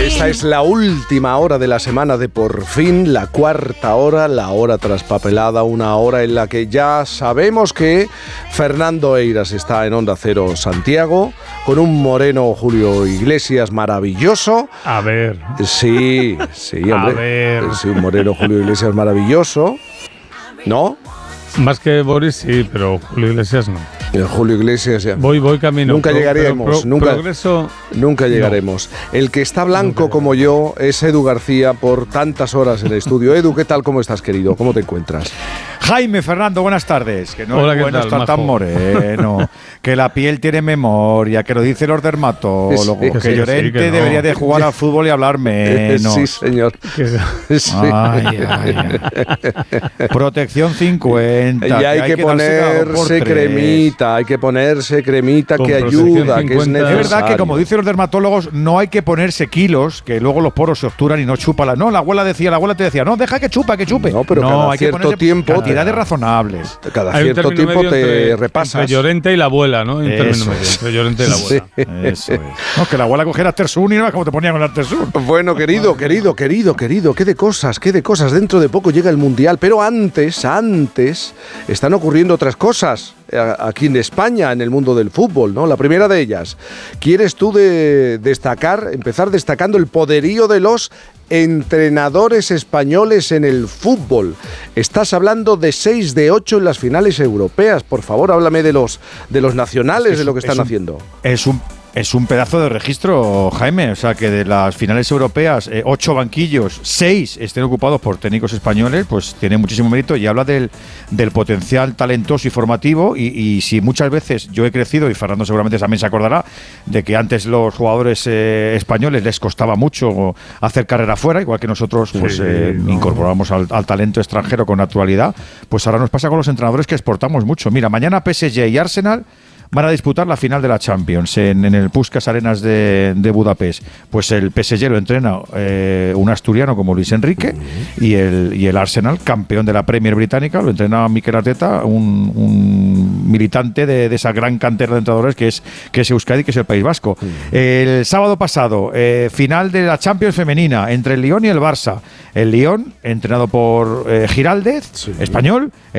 Esta es la última hora de la semana de Por Fin, la cuarta hora, la hora traspapelada, una hora en la que ya sabemos que Fernando Eiras está en Onda Cero Santiago, con un moreno Julio Iglesias maravilloso. A ver. Sí, hombre. A ver. Sí, un moreno Julio Iglesias maravilloso. ¿No? Más que Boris, sí, pero Julio Iglesias no. Julio Iglesias ya. Voy camino. Nunca llegaremos. Nunca llegaremos. No. El que está blanco como yo es Edu García por tantas horas en el estudio. Edu, ¿qué tal? ¿Cómo estás, querido? ¿Cómo te encuentras? Jaime, Fernando, buenas tardes. Que no Hola, es bueno estar tan moreno, que la piel tiene memoria, que lo dicen los dermatólogos, sí, que Llorente que no. Debería de jugar al fútbol y hablar menos. Sí, señor. Sí. Ay. Protección 50. Y hay que ponerse cremita, Con que ayuda, 50. Que es necesario. Es verdad que, como dicen los dermatólogos, no hay que ponerse kilos, que luego los poros se obturan y no chupa. No, la abuela te decía, no, deja que chupe. No, pero cada cierto tiempo cantidades razonables. Cada cierto tiempo te repasas. Entre Llorente y la abuela, ¿no? Entre Llorente y la abuela. Eso es. No, que la abuela cogiera Artersun y no era como te ponían con Artersun. Bueno, querido, qué de cosas. Dentro de poco llega el Mundial, pero antes están ocurriendo otras cosas aquí en España, en el mundo del fútbol, ¿no? La primera de ellas, ¿quieres tú empezar destacando el poderío de los entrenadores españoles en el fútbol? Estás hablando de 6 de 8 en las finales europeas. Por favor, háblame de los nacionales, de lo que están haciendo. Es un pedazo de registro, Jaime. O sea, que de las finales europeas, 8 banquillos, 6 estén ocupados por técnicos españoles, pues tiene muchísimo mérito y habla del potencial talentoso y formativo. Y si muchas veces yo he crecido, y Fernando seguramente también se acordará, de que antes los jugadores españoles les costaba mucho hacer carrera fuera, igual que nosotros incorporamos al talento extranjero con naturalidad, pues ahora nos pasa con los entrenadores que exportamos mucho. Mira, mañana PSG y Arsenal van a disputar la final de la Champions en el Puskás Arenas de Budapest. Pues el PSG lo entrena un asturiano como Luis Enrique y el Arsenal, campeón de la Premier británica, lo entrena Mikel Arteta, un militante de esa gran cantera de entrenadores que es Euskadi, que es el País Vasco. El sábado pasado, final de la Champions femenina entre el Lyon y el Barça. El Lyon, entrenado por Giraldez, español.